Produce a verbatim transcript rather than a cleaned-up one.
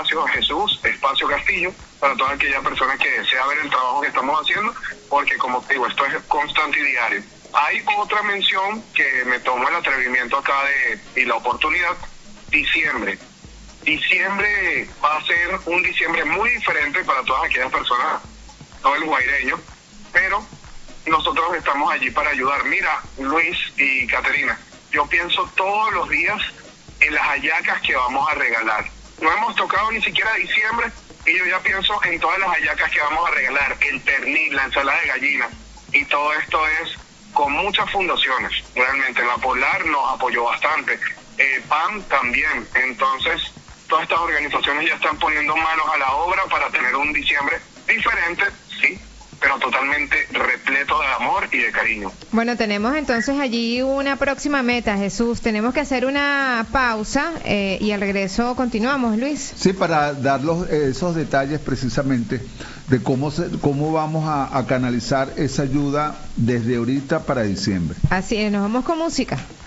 espacio, Jesús, Espacio Castillo, para toda aquella persona que desea ver el trabajo que estamos haciendo, porque como te digo, esto es constante y diario. Hay otra mención que me tomo el atrevimiento acá de y la oportunidad, diciembre. Diciembre va a ser un diciembre muy diferente para todas aquellas personas, todo el guaireño, pero nosotros estamos allí para ayudar. Mira, Luis y Caterina, yo pienso todos los días en las hallacas que vamos a regalar. No hemos tocado ni siquiera diciembre y yo ya pienso en todas las hallacas que vamos a regalar, el pernil, la ensalada de gallina, y todo esto es con muchas fundaciones. Realmente la Polar nos apoyó bastante, eh, P A M también. Entonces todas estas organizaciones ya están poniendo manos a la obra para tener un diciembre diferente, sí, pero totalmente repleto de amor y de cariño. Bueno, tenemos entonces allí una próxima meta, Jesús. Tenemos que hacer una pausa eh, y al regreso continuamos, Luis. Sí, para dar los, esos detalles precisamente de cómo, se, cómo vamos a, a canalizar esa ayuda desde ahorita para diciembre. Así es, nos vamos con música.